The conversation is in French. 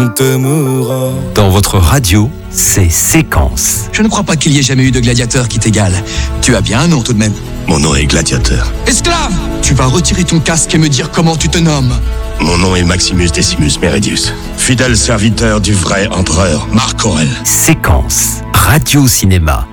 t'aimera. Dans votre radio, c'est Séquence. Je ne crois pas qu'il y ait jamais eu de gladiateur qui t'égale. Tu as bien un nom tout de même. Mon nom est Gladiateur. Esclave! Tu vas retirer ton casque et me dire comment tu te nommes. Mon nom est Maximus Decimus Meridius, fidèle serviteur du vrai empereur Marc Aurèle. Séquence, radio-cinéma.